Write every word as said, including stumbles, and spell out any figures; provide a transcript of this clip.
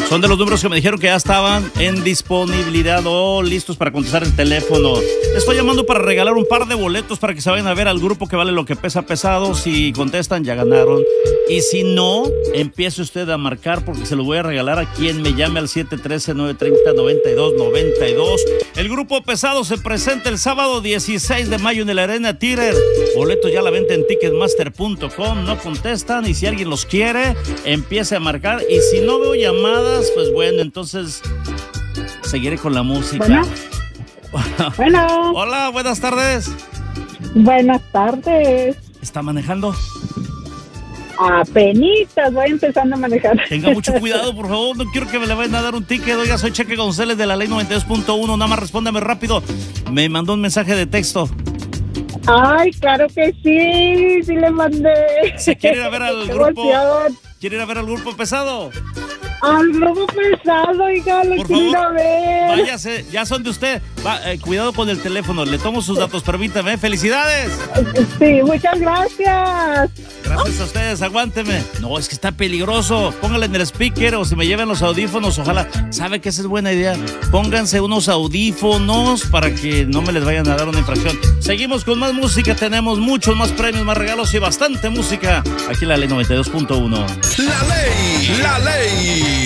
Son de los números que me dijeron que ya estaban en disponibilidad o listos para contestar el teléfono. Estoy llamando para regalar un par de boletos para que se vayan a ver al grupo que vale lo que pesa pesado. Si contestan, ya ganaron. Y si no, empiece usted a marcar porque se lo voy a regalar a quien me llame al siete uno tres, nueve tres cero, nueve dos nueve dos. El grupo pesado se presenta el sábado dieciséis de mayo en el Arena Theater. Boletos ya a la venta en ticketmaster punto com. No contestan y si alguien los quiere, empiece a marcar. Y si no veo llamadas, pues bueno, entonces seguiré con la música. Bueno. Bueno. Hola, buenas tardes. Buenas tardes. ¿Está manejando? Apenitas, voy empezando a manejar. Tenga mucho cuidado, por favor. No quiero que me le vayan a dar un ticket. Oiga, soy Cheque González de la Ley noventa y dos punto uno. Nada más respóndame rápido. Me mandó un mensaje de texto. Ay, claro que sí, sí le mandé. ¿Se quiere ir a ver al Qué grupo? emoción. ¿Quiere ir a ver al grupo pesado? Al grupo pesado, oiga, lo Por quiero ir a favor, ver. váyase, ya son de usted. Va, eh, cuidado con el teléfono, le tomo sus datos, permítame. ¡Felicidades! Sí, muchas gracias. Gracias a ustedes, aguánteme. No, es que está peligroso. Póngale en el speaker o si me llevan los audífonos, ojalá. ¿Sabe que esa es buena idea? Pónganse unos audífonos para que no me les vayan a dar una infracción. Seguimos con más música, tenemos muchos más premios, más regalos y bastante música. Aquí en la Ley noventa y dos punto uno. La ley, la ley.